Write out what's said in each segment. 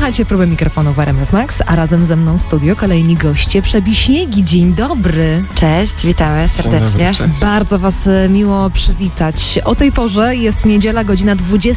Słuchajcie próby mikrofonu w RMF Max, a razem ze mną w studio kolejni goście Przebiśniegi. Dzień dobry. Cześć, witamy serdecznie. Dobry, Bardzo Was miło przywitać. O tej porze jest niedziela, godzina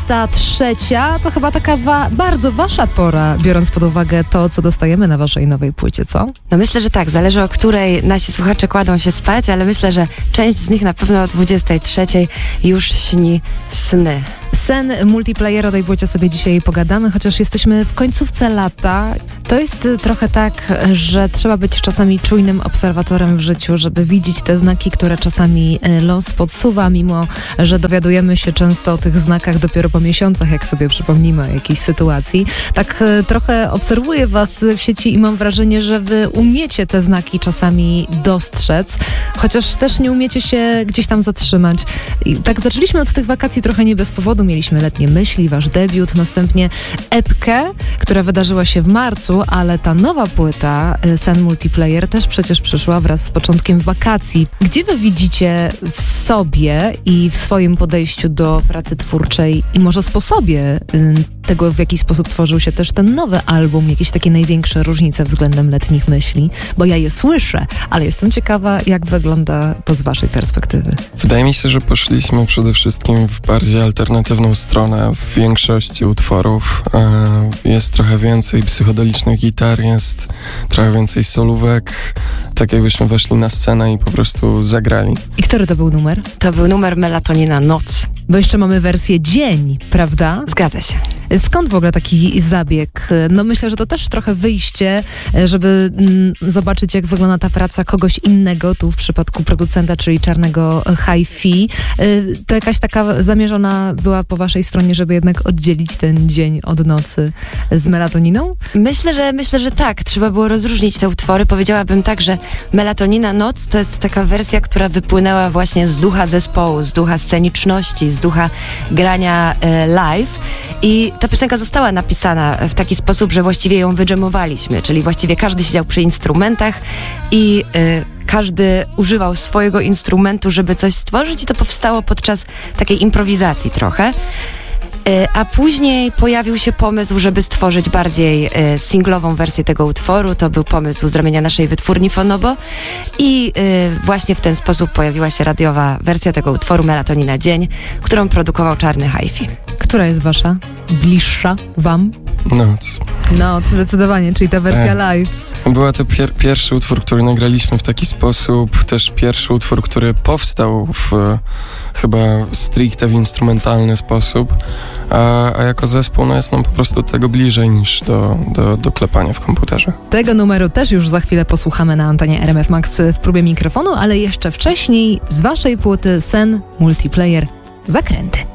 23. To chyba taka bardzo Wasza pora, biorąc pod uwagę to, co dostajemy na Waszej nowej płycie, co? No myślę, że tak, zależy o której nasi słuchacze kładą się spać, ale myślę, że część z nich na pewno o 23 już śni sny. Sen Multiplayer, o tej płycie sobie dzisiaj pogadamy, chociaż jesteśmy w końcówce lata. To jest trochę tak, że trzeba być czasami czujnym obserwatorem w życiu, żeby widzieć te znaki, które czasami los podsuwa, mimo że dowiadujemy się często o tych znakach dopiero po miesiącach, jak sobie przypomnimy o jakiejś sytuacji. Tak trochę obserwuję Was w sieci i mam wrażenie, że Wy umiecie te znaki czasami dostrzec, chociaż też nie umiecie się gdzieś tam zatrzymać. I tak zaczęliśmy od tych wakacji trochę nie bez powodu. Mieliśmy Letnie Myśli, Wasz debiut, następnie epkę, która wydarzyła się w marcu, ale ta nowa płyta, Sen Multiplayer, też przecież przyszła wraz z początkiem wakacji. Gdzie Wy widzicie w sobie i w swoim podejściu do pracy twórczej i może sposobie tego, w jaki sposób tworzył się też ten nowy album, jakieś takie największe różnice względem Letnich Myśli? Bo ja je słyszę, ale jestem ciekawa, jak wygląda to z Waszej perspektywy. Wydaje mi się, że poszliśmy przede wszystkim w bardziej alternatywną stronę w większości utworów. Jest trochę więcej psychodelicznych gitar, jest trochę więcej solówek, tak jakbyśmy weszli na scenę i po prostu zagrali. I który to był numer? To był numer Melatonina Noc. Bo jeszcze mamy wersję Dzień, prawda? Zgadza się. Skąd w ogóle taki zabieg? No myślę, że to też trochę wyjście, żeby zobaczyć, jak wygląda ta praca kogoś innego, tu w przypadku producenta, czyli Czarnego Hi-Fi. To jakaś taka zamierzona była po waszej stronie, żeby jednak oddzielić ten dzień od nocy z melatoniną? Myślę, że tak. Trzeba było rozróżnić te utwory. Powiedziałabym tak, że Melatonina Noc to jest taka wersja, która wypłynęła właśnie z ducha zespołu, z ducha sceniczności, z ducha grania live. I ta piosenka została napisana w taki sposób, że właściwie ją wydżemowaliśmy, czyli właściwie każdy siedział przy instrumentach i każdy używał swojego instrumentu, żeby coś stworzyć i to powstało podczas takiej improwizacji trochę. A później pojawił się pomysł, żeby stworzyć bardziej singlową wersję tego utworu. To był pomysł z ramienia naszej wytwórni Fonobo i właśnie w ten sposób pojawiła się radiowa wersja tego utworu Melatonina Dzień, którą produkował Czarny Hi-Fi. Która jest wasza? Bliższa wam? Noc, zdecydowanie, czyli ta wersja live. Była to pierwszy utwór, który nagraliśmy w taki sposób, też pierwszy utwór, który powstał chyba stricte w instrumentalny sposób, a jako zespół jest nam po prostu tego bliżej niż do klepania w komputerze. Tego numeru też już za chwilę posłuchamy na antenie RMF Max w próbie mikrofonu, ale jeszcze wcześniej z waszej płyty Sen Multiplayer Zakręty.